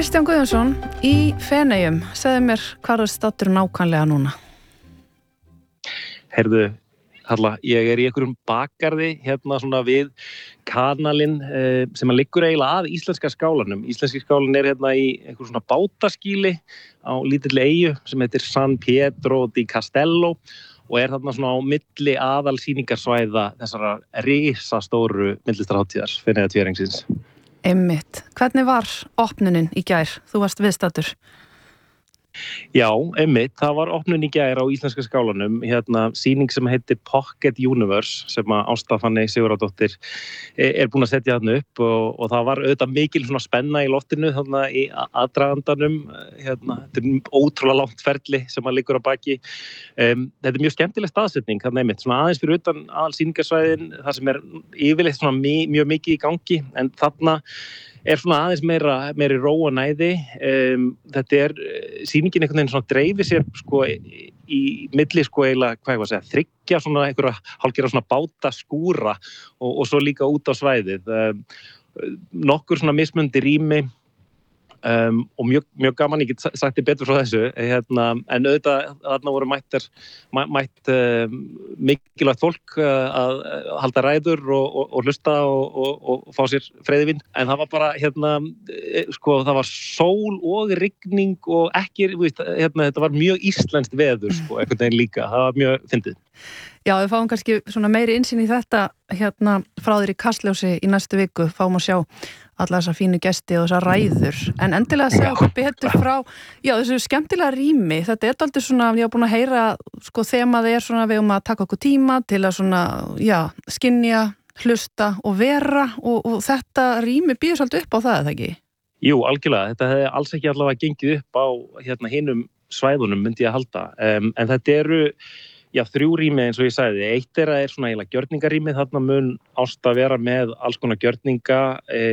Kristján Guðjónsson í Feneyjum, segðu mér hvað staddur nákvæmlega núna? Heyrðu, Halla, ég í einhverjum bakgarði hérna svona við kanalinn sem að liggur eiginlega að íslenska skálanum. Íslenski skálinn hérna í einhver svona bátaskýli á lítilli eyju sem heitir San Pietro di Castello og þarna svona á milli aðalsýningarsvæða þessara risastóru myndlistarhátíðar Feneyjatvíæringsins. Einmitt. Hvernig var opnunin í gær? Þú varst viðstaddur. Já, einmitt. Það var opnun í gær á íslenska skálanum, sýning sem heitir Pocket Universe sem að Ásta Fanney Sigurðardóttir búin að setja þarna upp og það var auðvitað mikil svona spenna í loftinu þarna í aðdragandanum. Þetta ótrúlega langt ferli sem að liggur á baki. Þetta mjög skemmtileg staðsetning, þarna einmitt, svona aðeins fyrir utan aðalsýningarsvæðin, það sem yfirleitt svona mjög mikið í gangi, en þarna svona aðeins meiri ró og næði. Þetta sýningin einhvern veginn svona dreifir sér sko í milli sko eiginlega, hvað ég var að segja, þriggja svona einhverja hálfgerða svona bátaskúra og svo líka út á svæðið. Nokkur svona mismunandi rými og mjög gaman, ég get sagt þér betur frá þessu, en auðvitað þarna voru mætt mikilvægt fólk að halda ræður og hlusta og fá sér freyðivín, en það var bara sko það var sól og rigning og ekki, þetta var mjög íslenskt veður sko, einhvern veginn líka, það var mjög fyndið. Já, við fáum kannski svona meiri innsýn í þetta frá þér í Kastljósi í næstu viku, fáum að sjá alla þessa fínu gesti og þessa ræður, en endilega segja okkur betur frá þessu skemmtilega rými. Þetta dálítið svona, ég var búin að heyra sko þemað svona við að taka okkur tíma til að svona, skynja, hlusta og vera og þetta rými býður svolítið upp á það, eða ekki? Jú, algjörlega, þetta hefði alls ekki allavega gengið upp á hinum svæðunum, myndi ég að halda, en þetta 3 rými eins og ég sagði. Eitt svona eiginlega gjörningarými, þarna mun Ásta vera með alls konar gjörninga